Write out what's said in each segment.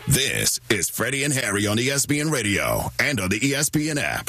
This is Freddie and Harry on ESPN Radio and on the ESPN app.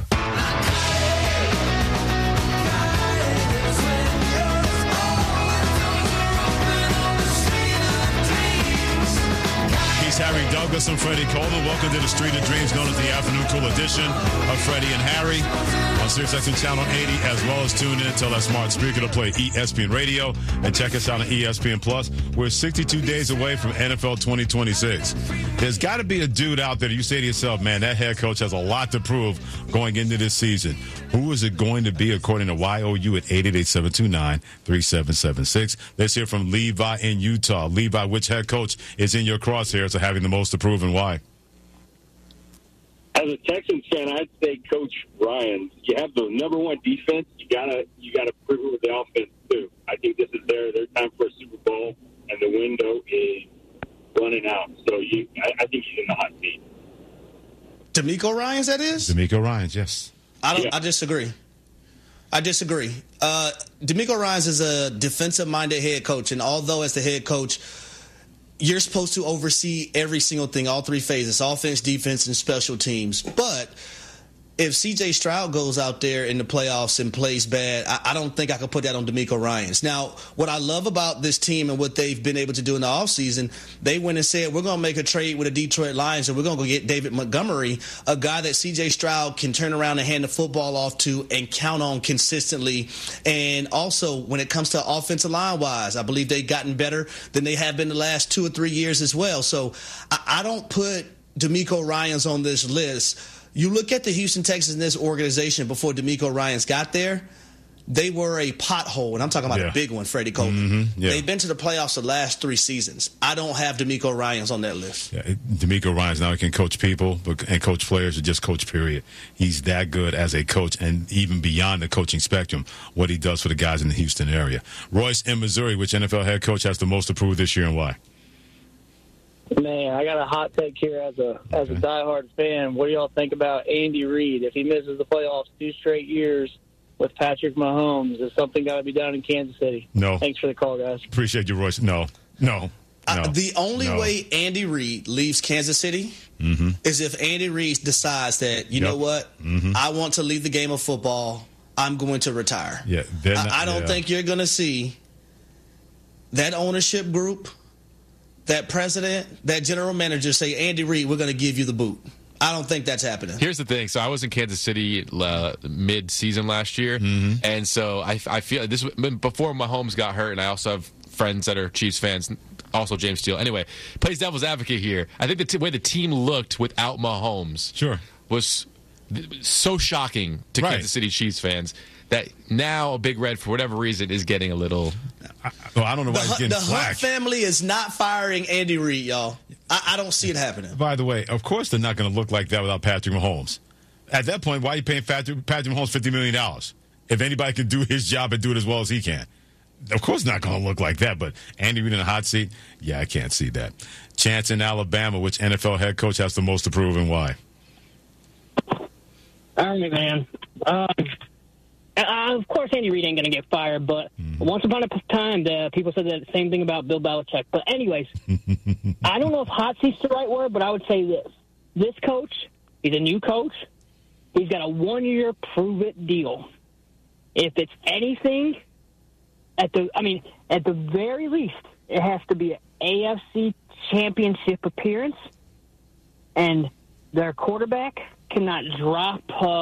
He's Harry Douglas and Freddie Coleman. Welcome to the Street of Dreams, known as the Afternoon Cool edition of Freddie and Harry on SiriusXM Channel 80, as well as tune in to that smart speaker to play ESPN Radio and check us out on ESPN Plus. We're 62 days away from NFL 2026. There's got to be a dude out there that you say to yourself, man, that head coach has a lot to prove going into this season. Who is it going to be, according to YOU at 888-729-3776? Let's hear from Levi in Utah. Levi, which head coach is in your crosshairs of having the most to prove and why? As a Texans fan, I'd say Coach Ryan. You have the number one defense. You gotta prove it with the offense too. I think this is their time for a Super Bowl, and the window is running out. So I think he's in the hot seat. DeMeco Ryans, that is? DeMeco Ryans, yes. I disagree. DeMeco Ryans is a defensive-minded head coach, and although as the head coach, you're supposed to oversee every single thing, all three phases, offense, defense, and special teams. But if C.J. Stroud goes out there in the playoffs and plays bad, I don't think I could put that on DeMeco Ryans. Now, what I love about this team and what they've been able to do in the offseason, they went and said, we're going to make a trade with the Detroit Lions, and we're going to go get David Montgomery, a guy that C.J. Stroud can turn around and hand the football off to and count on consistently. And also, when it comes to offensive line-wise, I believe they've gotten better than they have been the last 2 or 3 years as well. So I don't put DeMeco Ryans on this list. You look at the Houston Texans in this organization before DeMeco Ryans got there, they were a pothole, and I'm talking about a big one, Freddie Coleman. Mm-hmm. Yeah. They've been to the playoffs the last 3 seasons. I don't have DeMeco Ryans on that list. Yeah, DeMeco Ryans now can coach people and coach players or just coach, period. He's that good as a coach, and even beyond the coaching spectrum, what he does for the guys in the Houston area. Royce in Missouri, which NFL head coach has the most to prove this year and why? Man, I got a hot take here as a diehard fan. What do y'all think about Andy Reid? If he misses the playoffs 2 straight years with Patrick Mahomes, is something got to be done in Kansas City? No. Thanks for the call, guys. Appreciate you, Royce. No. The only way Andy Reid leaves Kansas City is if Andy Reid decides that, you know what, I want to leave the game of football. I'm going to retire. Yeah, I don't think you're going to see that ownership group, that president, that general manager say, Andy Reid, we're going to give you the boot. I don't think that's happening. Here's the thing. So I was in Kansas City mid-season last year, and so I feel this before Mahomes got hurt, and I also have friends that are Chiefs fans, also James Steele. Anyway, plays devil's advocate here. I think the way the team looked without Mahomes was so shocking to Kansas City Chiefs fans that now a Big Red, for whatever reason, is getting a little... I don't know why he's getting flack. The Hunt family is not firing Andy Reid, y'all. I don't see it happening. By the way, of course they're not going to look like that without Patrick Mahomes. At that point, why are you paying Patrick Mahomes $50 million? If anybody can do his job and do it as well as he can. Of course it's not going to look like that, but Andy Reid in a hot seat? Yeah, I can't see that. Chance in Alabama, which NFL head coach has the most to prove and why? All right, man. Of course, Andy Reid ain't going to get fired, but once upon a time, people said the same thing about Bill Belichick. But anyways, I don't know if hot seat's the right word, but I would say this. This coach, he's a new coach. He's got a 1-year prove-it deal. If it's anything, at the very least, it has to be an AFC championship appearance, and their quarterback cannot drop,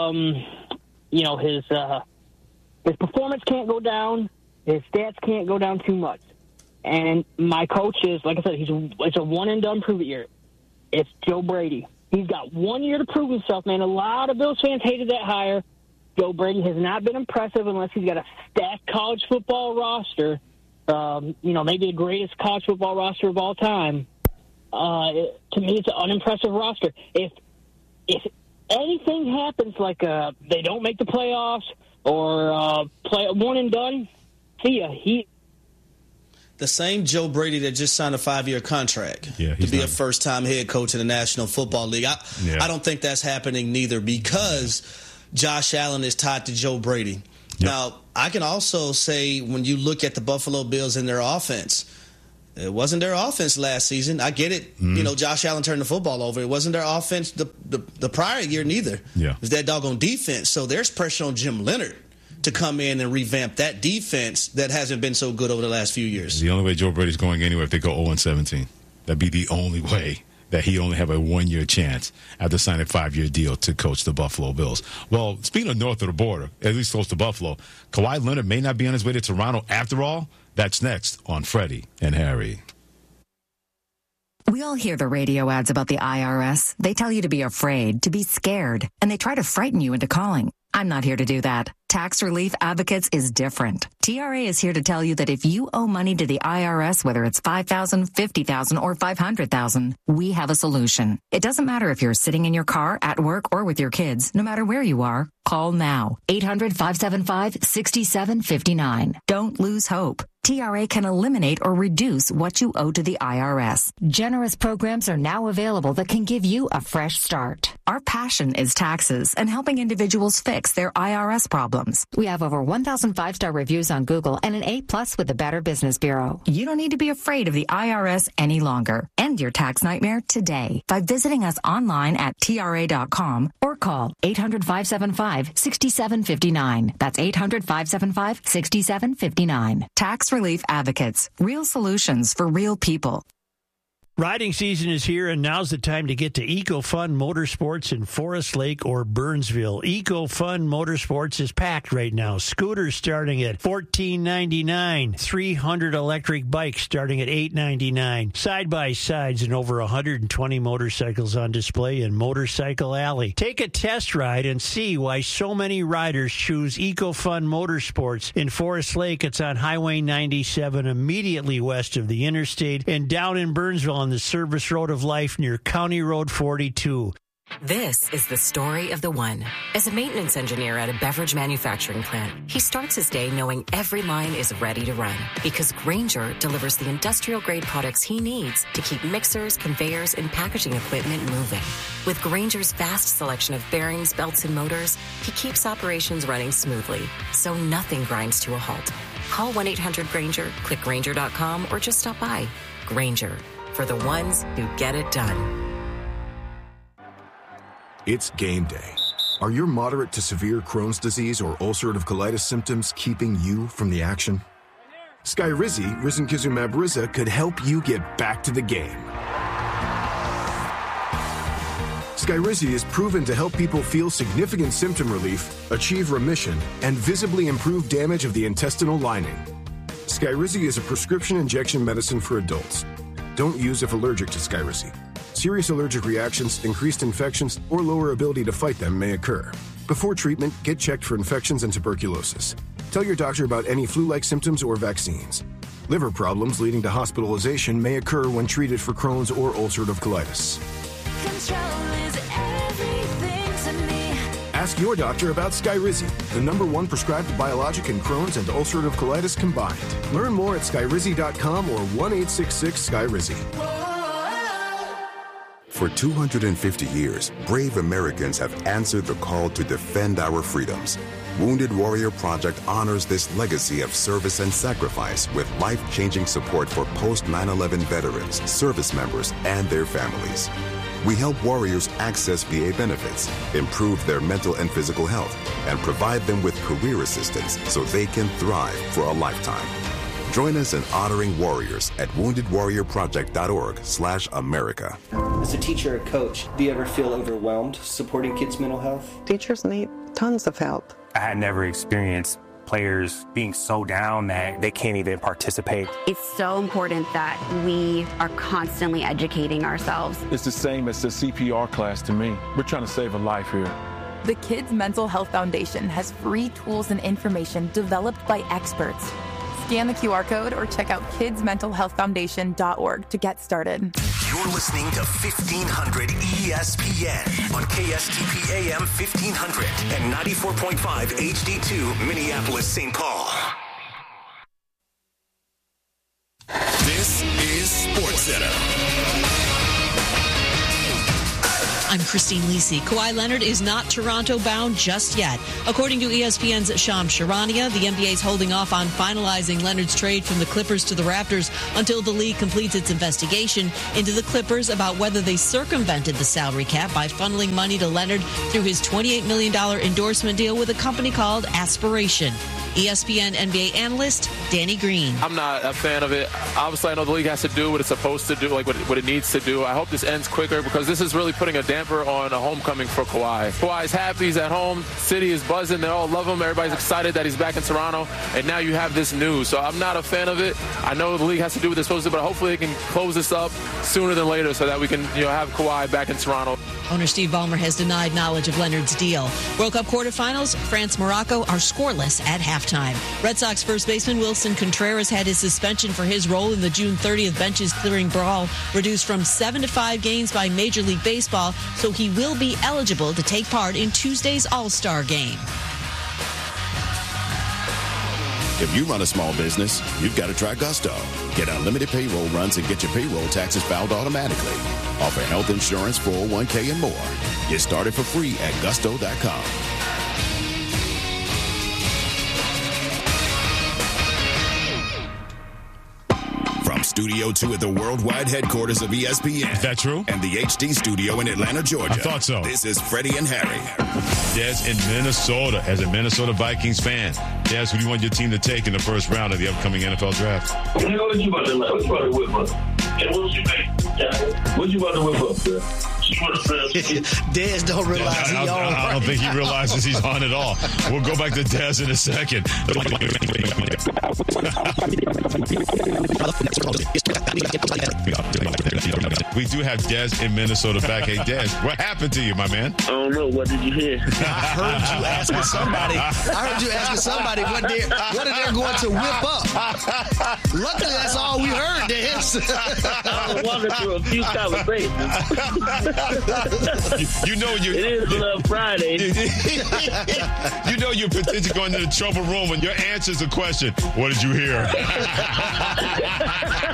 his performance can't go down. His stats can't go down too much. And my coach is, like I said, it's a one-and-done prove-it year. It's Joe Brady. He's got 1 year to prove himself, man. A lot of Bills fans hated that hire. Joe Brady has not been impressive unless he's got a stacked college football roster. Maybe the greatest college football roster of all time. To me, it's an unimpressive roster. If anything happens, like they don't make the playoffs or play one and done, see ya. The same Joe Brady that just signed a 5-year contract to be a first-time head coach in the National Football League. I don't think that's happening neither because Josh Allen is tied to Joe Brady. Yep. Now, I can also say when you look at the Buffalo Bills and their offense, It wasn't their offense last season. I get it. Josh Allen turned the football over. It wasn't their offense the prior year neither. Yeah. It was that doggone defense. So there's pressure on Jim Leonard to come in and revamp that defense that hasn't been so good over the last few years. The only way Joe Brady's going anywhere if they go 0-17. That'd be the only way that he only have a 1-year chance after signing a 5-year deal to coach the Buffalo Bills. Well, speaking of north of the border, at least close to Buffalo, Kawhi Leonard may not be on his way to Toronto after all. That's next on Freddie and Harry. We all hear the radio ads about the IRS. They tell you to be afraid, to be scared, and they try to frighten you into calling. I'm not here to do that. Tax Relief Advocates is different. TRA is here to tell you that if you owe money to the IRS, whether it's $5,000, $50,000, or $500,000, we have a solution. It doesn't matter if you're sitting in your car, at work, or with your kids. No matter where you are, call now. 800-575-6759. Don't lose hope. TRA can eliminate or reduce what you owe to the IRS. Generous programs are now available that can give you a fresh start. Our passion is taxes and helping individuals fix their IRS problems. We have over 1,000 5-star reviews on Google and an A+ with the Better Business Bureau. You don't need to be afraid of the IRS any longer. End your tax nightmare today by visiting us online at TRA.com or call 800-575-6759. That's 800-575-6759. Tax Relief Advocates. Real solutions for real people. Riding season is here, and now's the time to get to EcoFun Motorsports in Forest Lake or Burnsville. EcoFun Motorsports is packed right now. Scooters starting at $14.99. 300 electric bikes starting at $8.99. Side-by-sides and over 120 motorcycles on display in Motorcycle Alley. Take a test ride and see why so many riders choose EcoFun Motorsports. In Forest Lake, it's on Highway 97, immediately west of the interstate, and down in Burnsville on the Service Road of Life near County Road 42. This is the story of the one. As a maintenance engineer at a beverage manufacturing plant, he starts his day knowing every line is ready to run because Grainger delivers the industrial-grade products he needs to keep mixers, conveyors, and packaging equipment moving. With Grainger's vast selection of bearings, belts, and motors, he keeps operations running smoothly, so nothing grinds to a halt. Call 1-800-GRAINGER, click Grainger.com, or just stop by. Grainger, for the ones who get it done. It's game day. Are your moderate to severe Crohn's disease or ulcerative colitis symptoms keeping you from the action? Skyrizi, risankizumab Riza, could help you get back to the game. Skyrizi is proven to help people feel significant symptom relief, achieve remission, and visibly improve damage of the intestinal lining. Skyrizi is a prescription injection medicine for adults. Don't use if allergic to Skyrizi. Serious allergic reactions, increased infections, or lower ability to fight them may occur. Before treatment, get checked for infections and tuberculosis. Tell your doctor about any flu-like symptoms or vaccines. Liver problems leading to hospitalization may occur when treated for Crohn's or ulcerative colitis. Ask your doctor about Skyrizi, the #1 prescribed biologic in Crohn's and ulcerative colitis combined. Learn more at skyrizi.com or 1-866-SKYRIZI. For 250 years, brave Americans have answered the call to defend our freedoms. Wounded Warrior Project honors this legacy of service and sacrifice with life-changing support for post-9/11 veterans, service members, and their families. We help warriors access VA benefits, improve their mental and physical health, and provide them with career assistance so they can thrive for a lifetime. Join us in honoring warriors at woundedwarriorproject.org/America. As a teacher or coach, do you ever feel overwhelmed supporting kids' mental health? Teachers need tons of help. I had never experienced players being so down that they can't even participate. It's so important that we are constantly educating ourselves. It's the same as the CPR class to me. We're trying to save a life here. The Kids Mental Health Foundation has free tools and information developed by experts. Scan the QR code or check out kidsmentalhealthfoundation.org to get started. You're listening to 1500 ESPN on KSTP AM 1500 and 94.5 HD2 Minneapolis, St. Paul. This is SportsCenter. I'm Christine Lisi. Kawhi Leonard is not Toronto-bound just yet. According to ESPN's Shams Charania, the NBA is holding off on finalizing Leonard's trade from the Clippers to the Raptors until the league completes its investigation into the Clippers about whether they circumvented the salary cap by funneling money to Leonard through his $28 million endorsement deal with a company called Aspiration. ESPN NBA analyst Danny Green. I'm not a fan of it. Obviously, I know the league has to do what it's supposed to do, like what it needs to do. I hope this ends quicker because this is really putting a damper on a homecoming for Kawhi. Kawhi's happy. He's at home. City is buzzing. They all love him. Everybody's excited that he's back in Toronto. And now you have this news. So I'm not a fan of it. I know the league has to do what they're supposed to do, but hopefully they can close this up sooner than later so that we can have Kawhi back in Toronto. Owner Steve Ballmer has denied knowledge of Leonard's deal. World Cup quarterfinals, France-Morocco are scoreless at halftime. Red Sox first baseman Wilson Contreras had his suspension for his role in the June 30th benches clearing brawl reduced from 7 to 5 games by Major League Baseball, so he will be eligible to take part in Tuesday's All-Star game. If you run a small business, you've got to try Gusto. Get unlimited payroll runs and get your payroll taxes filed automatically. Offer health insurance, 401k, and more. Get started for free at gusto.com. From Studio 2 at the worldwide headquarters of ESPN. Is that true? And the HD studio in Atlanta, Georgia. I thought so. This is Freddie and Harry. Des in Minnesota, as a Minnesota Vikings fan. Des, who do you want your team to take in the first round of the upcoming NFL draft? What you about to whip up? And what you think? What you about to whip up, sir? Dez don't realize he's on. I don't think he realizes he's on at all. We'll go back to Dez in a second. We do have Dez in Minnesota back. Hey, Dez, what happened to you, my man? I don't know. What did you hear? I heard you asking somebody what they're going to whip up. Luckily, that's all we heard, Dez. I was walking through a few conversations. It is Love Friday. You know you're potentially going to the trouble room when your answer's a question. What did you hear?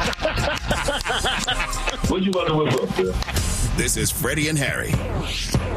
What you about to whip up, sir? This is Freddie and Harry.